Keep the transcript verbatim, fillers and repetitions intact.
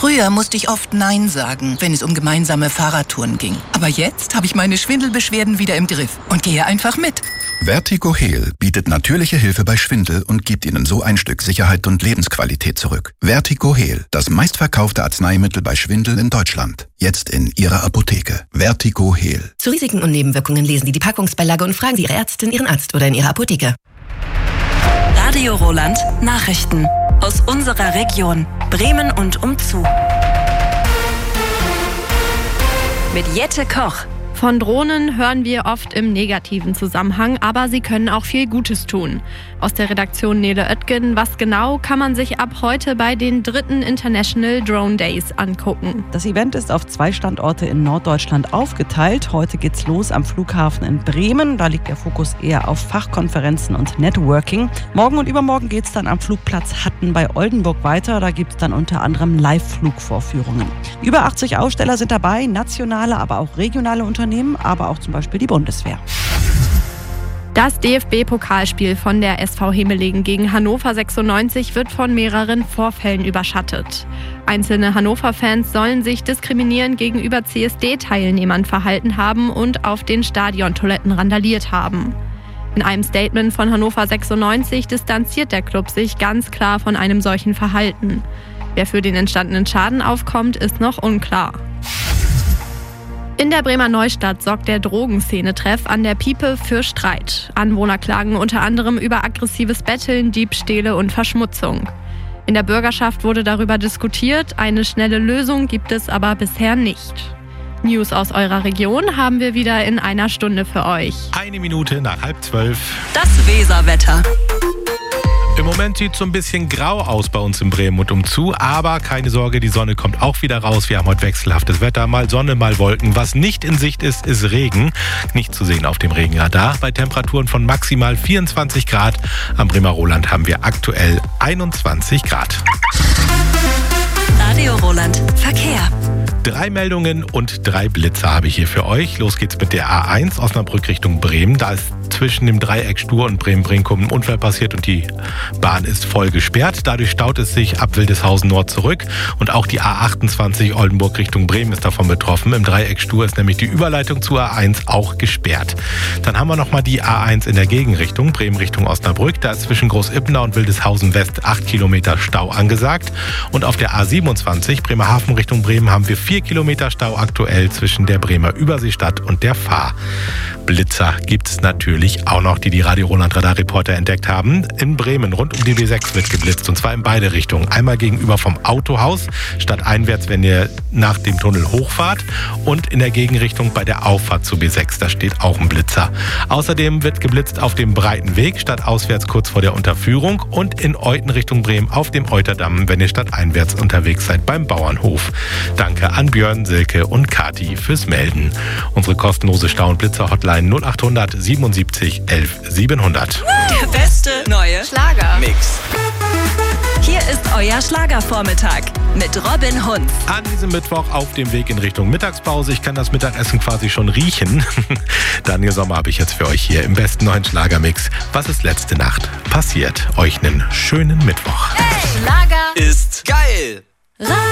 Früher musste ich oft Nein sagen, wenn es um gemeinsame Fahrradtouren ging. Aber jetzt habe ich meine Schwindelbeschwerden wieder im Griff und gehe einfach mit. Vertigo Heal bietet natürliche Hilfe bei Schwindel und gibt Ihnen so ein Stück Sicherheit und Lebensqualität zurück. Vertigo Heal, das meistverkaufte Arzneimittel bei Schwindel in Deutschland. Jetzt in Ihrer Apotheke. Vertigo Heal. Zu Risiken und Nebenwirkungen lesen Sie die Packungsbeilage und fragen Sie Ihre Ärztin, Ihren Arzt oder in Ihrer Apotheke. Radio Roland Nachrichten aus unserer Region, Bremen und umzu. Mit Jette Koch. Von Drohnen hören wir oft im negativen Zusammenhang, aber sie können auch viel Gutes tun. Aus der Redaktion Nele Oetgen, was genau kann man sich ab heute bei den dritten International Drone Days angucken? Das Event ist auf zwei Standorte in Norddeutschland aufgeteilt. Heute geht's los am Flughafen in Bremen. Da liegt der Fokus eher auf Fachkonferenzen und Networking. Morgen und übermorgen geht's dann am Flugplatz Hatten bei Oldenburg weiter. Da gibt's dann unter anderem Live-Flugvorführungen. Über achtzig Aussteller sind dabei, nationale, aber auch regionale Unternehmen, aber auch zum Beispiel die Bundeswehr. Das D F B-Pokalspiel von der S V Hemelegen gegen Hannover sechsundneunzig wird von mehreren Vorfällen überschattet. Einzelne Hannover-Fans sollen sich diskriminierend gegenüber C S D-Teilnehmern verhalten haben und auf den Stadiontoiletten randaliert haben. In einem Statement von Hannover sechsundneunzig distanziert der Klub sich ganz klar von einem solchen Verhalten. Wer für den entstandenen Schaden aufkommt, ist noch unklar. In der Bremer Neustadt sorgt der Drogenszene-Treff an der Piepe für Streit. Anwohner klagen unter anderem über aggressives Betteln, Diebstähle und Verschmutzung. In der Bürgerschaft wurde darüber diskutiert, eine schnelle Lösung gibt es aber bisher nicht. News aus eurer Region haben wir wieder in einer Stunde für euch. Eine Minute nach halb zwölf. Das Weserwetter. Im Moment sieht es so ein bisschen grau aus bei uns in Bremen und umzu, aber keine Sorge, die Sonne kommt auch wieder raus. Wir haben heute wechselhaftes Wetter, mal Sonne, mal Wolken. Was nicht in Sicht ist, ist Regen. Nicht zu sehen auf dem Regenradar. Bei Temperaturen von maximal vierundzwanzig Grad. Am Bremer Roland haben wir aktuell einundzwanzig Grad. Radio Roland Verkehr. Drei Meldungen und drei Blitzer habe ich hier für euch. Los geht's mit der A eins Osnabrück Richtung Bremen. Da ist zwischen dem Dreieck Stur und Bremen-Brinkum ein Unfall passiert und die Bahn ist voll gesperrt. Dadurch staut es sich ab Wildeshausen Nord zurück. Und auch die A achtundzwanzig Oldenburg Richtung Bremen ist davon betroffen. Im Dreieck Stur ist nämlich die Überleitung zur A eins auch gesperrt. Dann haben wir nochmal die A eins in der Gegenrichtung, Bremen Richtung Osnabrück. Da ist zwischen Großippner und Wildeshausen West acht Kilometer Stau angesagt. Und auf der A siebenundzwanzig Bremerhaven Richtung Bremen haben wir vier Kilometer Stau aktuell zwischen der Bremer Überseestadt und der Fahr. Blitzer gibt es natürlich auch noch, die die Radio Roland Radarreporter entdeckt haben. In Bremen rund um die B sechs wird geblitzt und zwar in beide Richtungen. Einmal gegenüber vom Autohaus, stadteinwärts, wenn ihr nach dem Tunnel hochfahrt, und in der Gegenrichtung bei der Auffahrt zur B sechs, da steht auch ein Blitzer. Außerdem wird geblitzt auf dem Breiten Weg, stadtauswärts kurz vor der Unterführung, und in Euten Richtung Bremen auf dem Euterdamm, wenn ihr stadteinwärts unterwegs seid beim Bauernhof. Danke an Björn, Silke und Kati fürs Melden. Unsere kostenlose Stau- und Blitzer-Hotline null acht hundert siebenundsiebzig elf siebenhundert. Der beste neue Schlagermix. Hier ist euer Schlagervormittag mit Robin Hunz. An diesem Mittwoch auf dem Weg in Richtung Mittagspause. Ich kann das Mittagessen quasi schon riechen. Daniel Sommer habe ich jetzt für euch hier im besten neuen Schlagermix. Was ist letzte Nacht passiert? Euch einen schönen Mittwoch. Hey, Schlager ist geil.